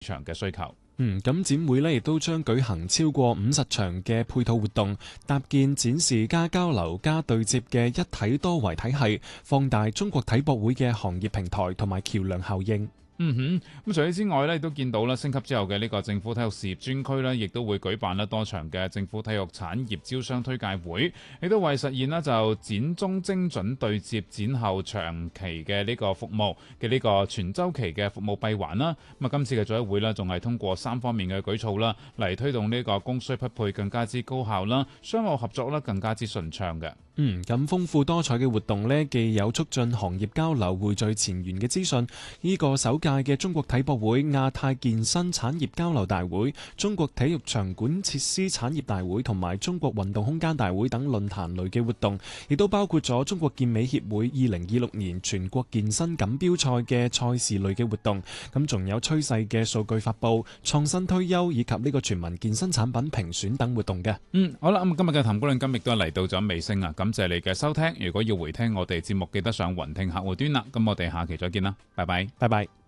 場嘅需求。 咁展會呢亦都將舉行超過50場嘅配套活動，搭建展示加交流加對接嘅一體多維體系，放大中國體博會嘅行業平台同埋橋梁效應。 咁除此之外咧，亦都見到啦，升級之後嘅呢個政府體育事業專區咧，亦都會舉辦咧多場嘅政府體育產業招商推介會，亦都為實現咧就展中精準對接展後長期嘅呢個服務嘅呢個全週期嘅服務閉環啦。咁啊，今次嘅組委會咧，仲係通過3方面嘅舉措啦，嚟推動呢個供需匹配更加之高效啦，商務合作咧更加之順暢嘅。 咁豐富多彩嘅活動呢，既有促進行業交流、匯聚前沿嘅資訊。呢個首屆嘅中國體博會、亞太健身產業交流大會、中國體育場館設施產業大會同埋中國運動空間大會等論壇類嘅活動，亦都包括咗中國健美協會2026年全國健身錦標賽嘅賽事類嘅活動。咁仲有趨勢嘅數據發佈、創新推優以及呢個全民健身產品評選等活動嘅。 好啦，咁今日嘅談股論金亦都嚟到咗尾聲啊！感謝你嘅收聽。如果要回聽我哋節目，記得上雲聽客戶端啦。咁我哋下期再見啦，拜拜， 拜拜。